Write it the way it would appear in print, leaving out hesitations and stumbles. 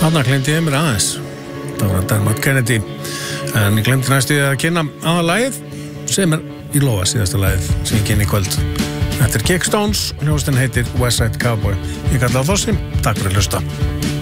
Þarna glemdi ég mér aðeins. Það var Dermot Kennedy. En ég glemdi næstu að kynna aðalagið sem í lófa síðasta lagið sem ég kynni í kvöld. Þetta Kickstones, hljómsveitin heitir West Side Cowboy. Ég kalla á Þossi, takk fyrir að hlusta.